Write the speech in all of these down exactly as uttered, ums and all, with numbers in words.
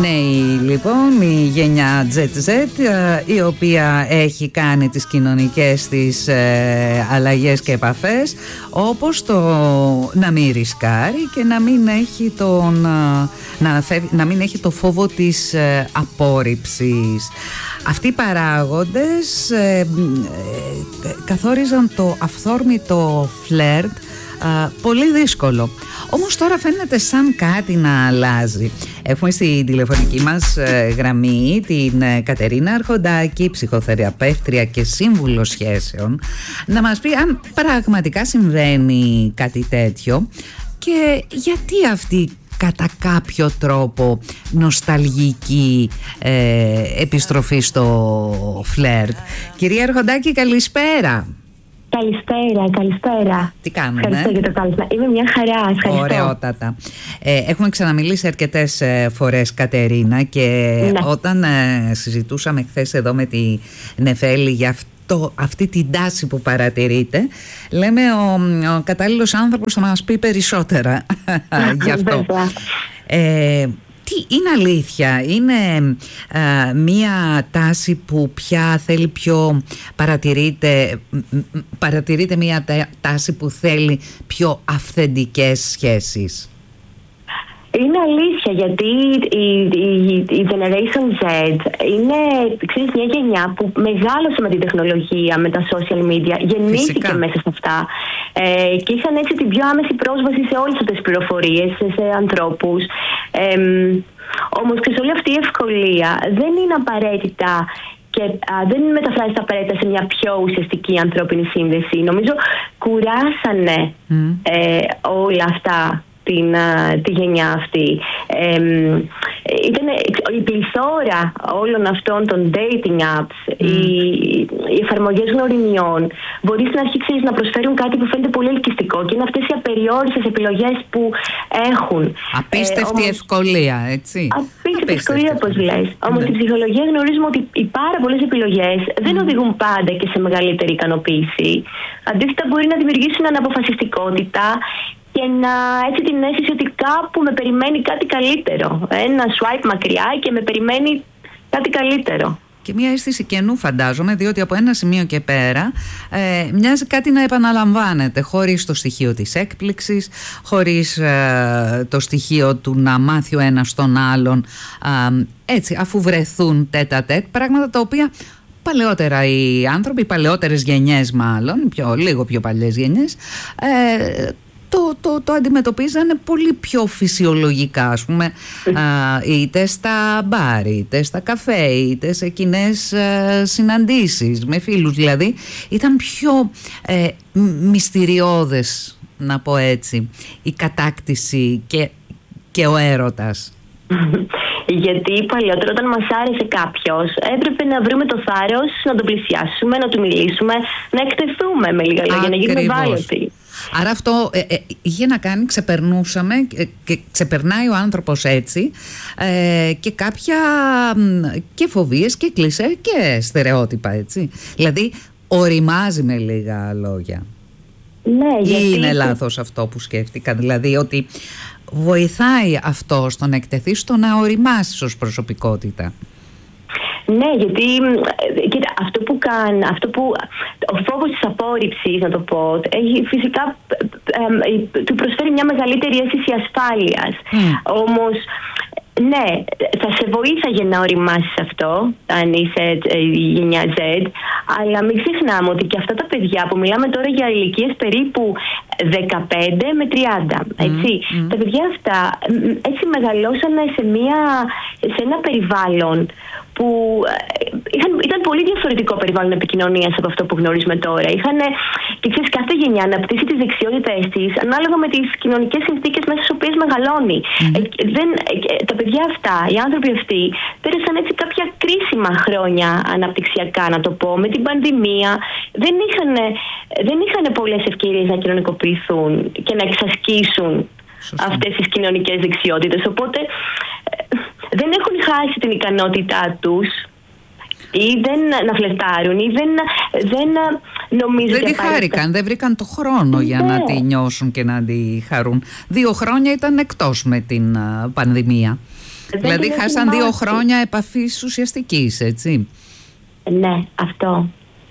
νέοι λοιπόν, η γενιά τζετ ζετ, η οποία έχει κάνει τις κοινωνικές της ε, αλλαγές και επαφές, όπως το να μην ρισκάρει και να μην έχει, τον, να, φεύγει, να μην έχει το φόβο της ε, απόρριψης. Αυτοί οι παράγοντες ε, ε, καθόριζαν το αυθόρμητο φλερτ Uh, πολύ δύσκολο. Όμως τώρα φαίνεται σαν κάτι να αλλάζει. Έχουμε στη τηλεφωνική μας uh, γραμμή την uh, Κατερίνα Αρχοντάκη, ψυχοθεραπεύτρια και σύμβουλο σχέσεων, να μας πει αν πραγματικά συμβαίνει κάτι τέτοιο και γιατί αυτή κατά κάποιο τρόπο νοσταλγική ε, επιστροφή στο φλερτ. Κυρία Αρχοντάκη, καλησπέρα. Καλησπέρα, καλησπέρα. Τι κάνουμε? Ευχαριστώ για το κάλεσμα. Είμαι μια χαρά, ευχαριστώ. Ωραιότατα. Ε, έχουμε ξαναμιλήσει αρκετές ε, φορές, Κατερίνα, και ναι. όταν ε, συζητούσαμε χθες εδώ με τη Νεφέλη για αυτό, αυτή την τάση που παρατηρείτε, λέμε ο, ο κατάλληλος άνθρωπος θα μας πει περισσότερα γι' αυτό. ε, Τι είναι αλήθεια, είναι α, μία τάση που πια θέλει πιο, παρατηρείται, παρατηρείται μία τάση που θέλει πιο αυθεντικές σχέσεις? Είναι αλήθεια, γιατί η, η, η Generation Z είναι, ξέρεις, μια γενιά που μεγάλωσε με την τεχνολογία, με τα social media, γεννήθηκε Φυσικά. μέσα σε αυτά ε, και είχαν έτσι την πιο άμεση πρόσβαση σε όλες αυτές τις πληροφορίες, σε, σε ανθρώπους. Ε, όμως και σε όλη αυτή η ευκολία δεν είναι απαραίτητα και α, δεν μεταφράζεται απαραίτητα σε μια πιο ουσιαστική ανθρώπινη σύνδεση. Νομίζω κουράσανε mm. ε, όλα αυτά την, α, τη γενιά αυτή. Ε, ήταν η πληθώρα όλων αυτών των dating apps, mm. οι, οι εφαρμογές γνωριμιών μπορεί στην αρχή, ξέρεις, να προσφέρουν κάτι που φαίνεται πολύ ελκυστικό και είναι αυτές οι απεριόριστες επιλογές που έχουν. Απίστευτη ε, όμως, ευκολία, έτσι. Απίστευτη ευκολία, όπως λες. Όμως στην ψυχολογία γνωρίζουμε ότι οι πάρα πολλές επιλογές mm. δεν οδηγούν πάντα και σε μεγαλύτερη ικανοποίηση. Αντίθετα, μπορεί να δημιουργήσουν αναποφασιστικότητα και να, έτσι, την αίσθηση ότι κάπου με περιμένει κάτι καλύτερο. Ένα swipe μακριά και με περιμένει κάτι καλύτερο. Και μια αίσθηση κενού, φαντάζομαι, διότι από ένα σημείο και πέρα ε, μοιάζει κάτι να επαναλαμβάνεται, χωρίς το στοιχείο της έκπληξης, χωρίς ε, το στοιχείο του να μάθει ο ένας τον άλλον, ε, έτσι, αφού βρεθούν τέτα-τέτ, πράγματα τα οποία παλαιότερα οι άνθρωποι, οι παλαιότερες γενιές μάλλον, πιο, λίγο πιο παλιές γενιές, ε, Το, το, το αντιμετωπίζανε πολύ πιο φυσιολογικά, ας πούμε, α, είτε στα μπάρ, είτε στα καφέ, είτε σε κοινές α, συναντήσεις με φίλους, δηλαδή ήταν πιο ε, μυστηριώδες, να πω έτσι, η κατάκτηση και, και ο έρωτας. Γιατί παλιότερα, όταν μας άρεσε κάποιος, έπρεπε να βρούμε το θάρρος να τον πλησιάσουμε, να του μιλήσουμε, να εκτεθούμε με λίγα λόγια, να γίνουμε ευάλωτοι. Άρα αυτό ε, ε, είχε να κάνει, ξεπερνούσαμε και, και ξεπερνάει ο άνθρωπος έτσι ε, και κάποια και φοβίες και κλισέ και στερεότυπα, έτσι. Δηλαδή οριμάζει με λίγα λόγια. Ναι, ή γιατί... είναι λάθος αυτό που σκέφτηκα, δηλαδή ότι βοηθάει αυτό στο να εκτεθεί, στο να οριμάσεις ως προσωπικότητα? Ναι, γιατί κοίτα, αυτό που κάνει, αυτό που, ο φόβος της απόρριψης, να το πω, έχει, φυσικά ε, ε, του προσφέρει μια μεγαλύτερη αίσθηση ασφάλειας. Mm. Όμως, ναι, θα σε βοήθαγε να οριμάσεις αυτό, αν είσαι ε, η γενιά Z, αλλά μην ξεχνάμε ότι και αυτά τα παιδιά που μιλάμε τώρα για ηλικίες περίπου δεκαπέντε με τριάντα, έτσι, mm. Mm. τα παιδιά αυτά έτσι μεγαλώσανε σε, μια, σε ένα περιβάλλον που είχαν, ήταν πολύ διαφορετικό περιβάλλον επικοινωνίας από αυτό που γνωρίζουμε τώρα. Είχαν, και ξέρεις, κάθε γενιά αναπτύσσει τις δεξιότητες της ανάλογα με τις κοινωνικές συνθήκες μέσα στις οποίες μεγαλώνει. Mm-hmm. Ε, δεν, ε, τα παιδιά αυτά, οι άνθρωποι αυτοί, πέρασαν έτσι κάποια κρίσιμα χρόνια αναπτυξιακά, να το πω, με την πανδημία. Δεν είχαν, δεν είχαν πολλές ευκαιρίες να κοινωνικοποιηθούν και να εξασκήσουν Σωστή. αυτές τις κοινωνικές δεξιότητες. Οπότε δεν έχουν χάσει την ικανότητά τους ή δεν να φλερτάρουν ή δεν, δεν νομίζω... Δεν τη χάρηκαν, δεν βρήκαν το χρόνο για ναι. να τη νιώσουν και να τη χαρούν. Δύο χρόνια ήταν εκτός με την uh, πανδημία. Δηλαδή χάσαν δύο χρόνια επαφής ουσιαστικής, έτσι. Ναι, αυτό.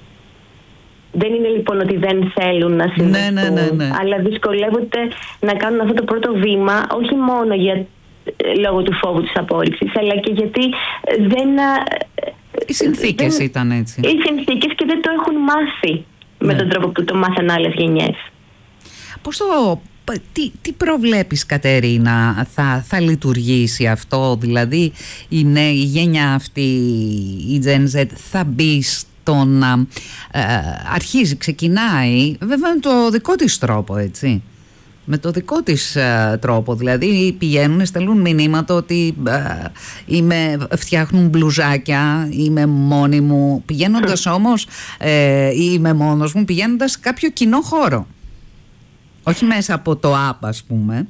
Δεν είναι λοιπόν ότι δεν θέλουν να συνδεθούν, ναι, ναι, ναι, ναι. αλλά δυσκολεύονται να κάνουν αυτό το πρώτο βήμα, όχι μόνο για, λόγω του φόβου της απόρριψης, αλλά και γιατί δεν... Οι συνθήκες δεν, ήταν έτσι. Οι συνθήκες και δεν το έχουν μάθει ναι. με τον τρόπο που το μάθαν άλλες γενιές. Πώς το... Τι, τι προβλέπεις, Κατερίνα, θα, θα λειτουργήσει αυτό, δηλαδή η νέα η γένεια αυτή, η Gen Z, θα μπει στο να ε, αρχίζει, ξεκινάει βέβαια με το δικό της τρόπο, έτσι, με το δικό της ε, τρόπο, δηλαδή πηγαίνουν, στέλνουν μηνύματα ότι ε, είμαι, φτιάχνουν μπλουζάκια, είμαι μόνη μου, πηγαίνοντας όμως ε, ή είμαι μόνος μου, πηγαίνοντας σε κάποιο κοινό χώρο. Όχι μέσα από το app, ας πούμε.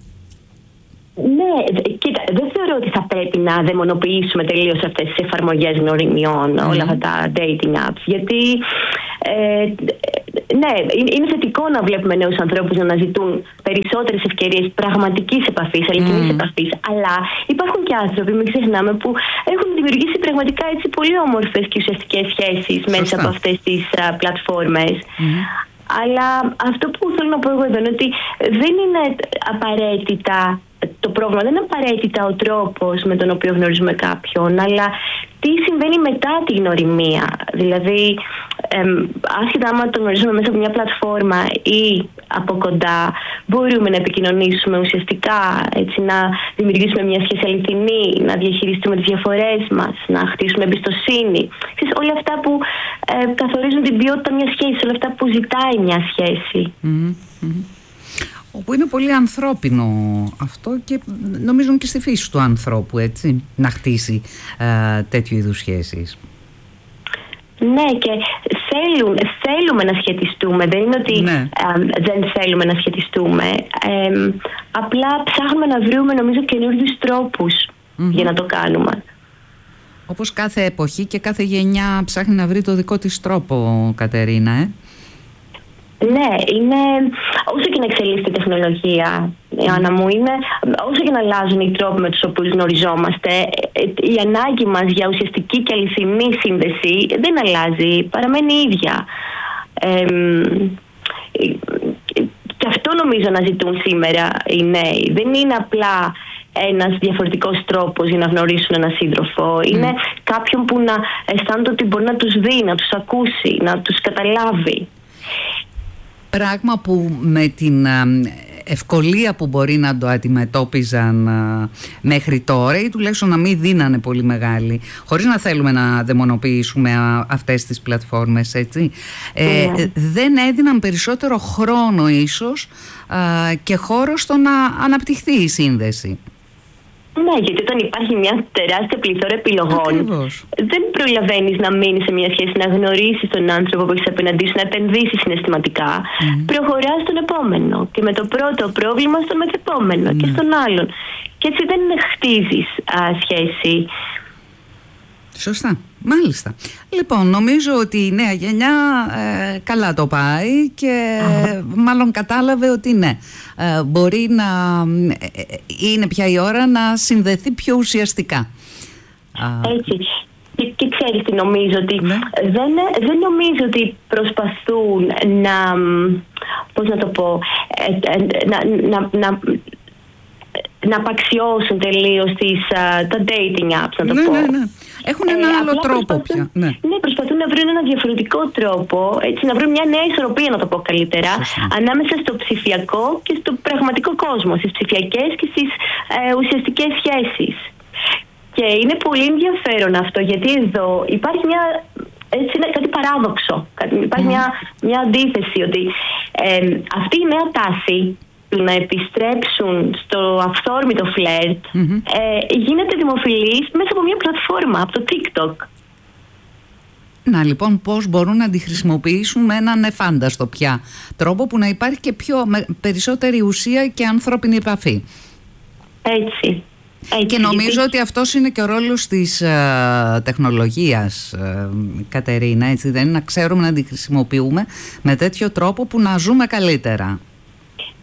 Ναι, κοίτα, δεν θεωρώ ότι θα πρέπει να δαιμονοποιήσουμε τελείως αυτές τις εφαρμογές γνωριμιών, mm. όλα αυτά τα dating apps, γιατί ε, ναι, είναι θετικό να βλέπουμε νέους ανθρώπους να αναζητούν περισσότερες ευκαιρίες πραγματικής επαφής, αληθινής mm. επαφής, αλλά υπάρχουν και άνθρωποι, μην ξεχνάμε, που έχουν δημιουργήσει πραγματικά έτσι πολύ όμορφες και ουσιαστικές σχέσεις μέσα από αυτές τις uh, πλατφόρμες. Mm. Αλλά αυτό που θέλω να πω εγώ εδώ είναι ότι δεν είναι απαραίτητα το πρόβλημα, δεν είναι απαραίτητα ο τρόπος με τον οποίο γνωρίζουμε κάποιον, αλλά τι συμβαίνει μετά τη γνωριμία. Δηλαδή, εμ, άσχετα άμα τον γνωρίζουμε μέσα από μια πλατφόρμα ή από κοντά, μπορούμε να επικοινωνήσουμε ουσιαστικά, έτσι, να δημιουργήσουμε μια σχέση αληθινή, να διαχειριστούμε τις διαφορές μας, να χτίσουμε εμπιστοσύνη. Ξέρεις, όλα αυτά που ε, καθορίζουν την ποιότητα μιας σχέσης, όλα αυτά που ζητάει μια σχέση. Mm-hmm. Όπου είναι πολύ ανθρώπινο αυτό και νομίζω και στη φύση του ανθρώπου, έτσι, να χτίσει ε, τέτοιου είδους σχέσεις. Ναι, και θέλουν, θέλουμε να σχετιστούμε. Δεν είναι ότι ναι. ε, δεν θέλουμε να σχετιστούμε. Ε, απλά ψάχνουμε να βρούμε, νομίζω, καινούριους τρόπους mm-hmm. για να το κάνουμε. Όπως κάθε εποχή και κάθε γενιά ψάχνει να βρει το δικό της τρόπο, Κατερίνα, ε. Ναι, είναι, όσο και να εξελίσσεται η τεχνολογία, η Άννα μου, είναι, όσο και να αλλάζουν οι τρόποι με τους οποίους γνωριζόμαστε, η ανάγκη μας για ουσιαστική και αληθινή σύνδεση δεν αλλάζει, παραμένει ίδια. Ε, και αυτό νομίζω να ζητούν σήμερα οι νέοι. Δεν είναι απλά ένας διαφορετικός τρόπος για να γνωρίσουν έναν σύντροφο. Mm. Είναι κάποιον που να αισθάνονται ότι μπορεί να τους δει, να τους ακούσει, να τους καταλάβει. Πράγμα που με την ευκολία που μπορεί να το αντιμετώπιζαν μέχρι τώρα ή τουλάχιστον να μην δίνανε πολύ μεγάλη, χωρίς να θέλουμε να δαιμονοποιήσουμε αυτές τις πλατφόρμες, έτσι, ε, yeah. δεν έδιναν περισσότερο χρόνο ίσως και χώρο στο να αναπτυχθεί η σύνδεση. Ναι, γιατί όταν υπάρχει μια τεράστια πληθώρα επιλογών, ακριβώς, δεν προλαβαίνεις να μείνεις σε μια σχέση, να γνωρίσεις τον άνθρωπο που έχεις απέναντί σου, να επενδύσεις συναισθηματικά. Mm. Προχωράς στον επόμενο και με το πρώτο πρόβλημα στο μεθεπόμενο mm. και στον άλλον. Και έτσι δεν χτίζεις α, σχέση. Σωστά, μάλιστα. Λοιπόν, νομίζω ότι η νέα γενιά ε, καλά το πάει και ε, μάλλον κατάλαβε ότι ναι, ε, μπορεί να ε, είναι πια η ώρα να συνδεθεί πιο ουσιαστικά. Έτσι. Και, και ξέρεις τι νομίζω, ότι ναι. δεν, δεν νομίζω ότι προσπαθούν να, πώς να το πω, ε, ε, να, να, να να απαξιώσουν τελείως τις, uh, τα dating apps, να το ναι, πω. Ναι, ναι. Έχουν ένα ε, άλλο τρόπο πια. Ναι. ναι, προσπαθούν να βρουν ένα διαφορετικό τρόπο, έτσι, να βρουν μια νέα ισορροπία, να το πω καλύτερα, Σωστή. ανάμεσα στο ψηφιακό και στο πραγματικό κόσμο, στις ψηφιακές και στις ε, ουσιαστικές σχέσεις. Και είναι πολύ ενδιαφέρον αυτό, γιατί εδώ υπάρχει μια, έτσι, είναι κάτι παράδοξο. Υπάρχει mm. μια, μια αντίθεση, ότι ε, αυτή η νέα τάση να επιστρέψουν στο αυθόρμητο φλερτ mm-hmm. ε, γίνεται δημοφιλής μέσα από μια πλατφόρμα, από το TikTok. Να λοιπόν, πώς μπορούν να τη χρησιμοποιήσουν με έναν εφάνταστο πια τρόπο που να υπάρχει και πιο, με, περισσότερη ουσία και ανθρώπινη επαφή. Έτσι. Έτσι, και νομίζω γιατί... ότι αυτός είναι και ο ρόλος της ε, τεχνολογίας, ε, Κατερίνα, έτσι δεν είναι, να ξέρουμε να τη χρησιμοποιούμε με τέτοιο τρόπο που να ζούμε καλύτερα.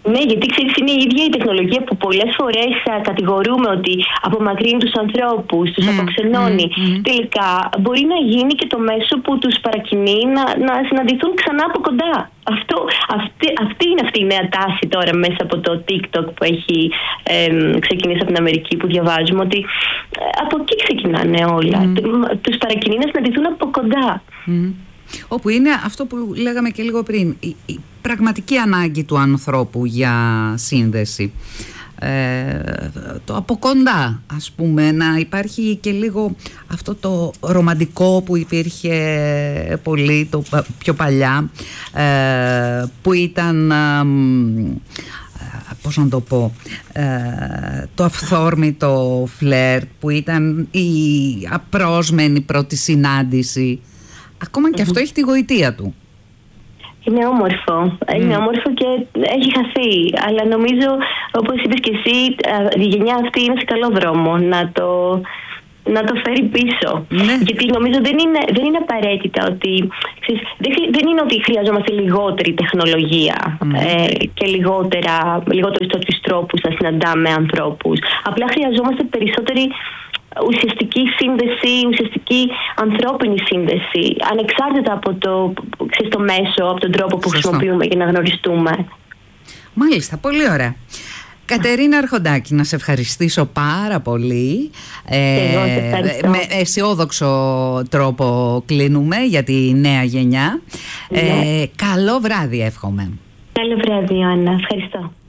Ναι, γιατί ξέρεις, είναι η ίδια η τεχνολογία που πολλές φορές α, κατηγορούμε ότι απομακρύνει τους ανθρώπους, τους mm, αποξενώνει. Mm, mm. Τελικά μπορεί να γίνει και το μέσο που τους παρακινεί να, να συναντηθούν ξανά από κοντά. Αυτό, αυτή, αυτή είναι αυτή η νέα τάση τώρα μέσα από το TikTok που έχει ε, ξεκινήσει από την Αμερική, που διαβάζουμε ότι ε, από εκεί ξεκινάνε όλα. Mm. Τους παρακινεί να συναντηθούν από κοντά. Mm. Όπου είναι αυτό που λέγαμε και λίγο πριν, η, η πραγματική ανάγκη του ανθρώπου για σύνδεση. Ε, το από κοντά, ας πούμε, να υπάρχει και λίγο αυτό το ρομαντικό που υπήρχε πολύ το πιο παλιά, ε, που ήταν, ε, πώς να το πω, ε, το αυθόρμητο φλερτ, που ήταν η απρόσμενη πρώτη συνάντηση. Ακόμα και mm-hmm. αυτό έχει τη γοητεία του. Είναι όμορφο. Mm. Είναι όμορφο και έχει χαθεί. Αλλά νομίζω, όπως είπες και εσύ, η γενιά αυτή είναι σε καλό δρόμο να το, να το φέρει πίσω. Mm. Γιατί νομίζω δεν είναι, δεν είναι απαραίτητα ότι... Ξέρεις, δεν είναι ότι χρειαζόμαστε λιγότερη τεχνολογία mm. ε, και λιγότερα, λιγότερους τέτοιους τρόπους να συναντάμε ανθρώπους. Απλά χρειαζόμαστε περισσότερη ουσιαστική σύνδεση, ουσιαστική ανθρώπινη σύνδεση, ανεξάρτητα από το, ξέρεις, το μέσο, από τον τρόπο που Σωστό. χρησιμοποιούμε για να γνωριστούμε. Μάλιστα, πολύ ωραία. Κατερίνα Αρχοντάκη, να σε ευχαριστήσω πάρα πολύ. Ε, Εγώ σε ευχαριστώ. Με αισιόδοξο τρόπο κλείνουμε για τη νέα γενιά. Ναι. Ε, καλό βράδυ εύχομαι. Καλό βράδυ, Ιωάννα. Ευχαριστώ.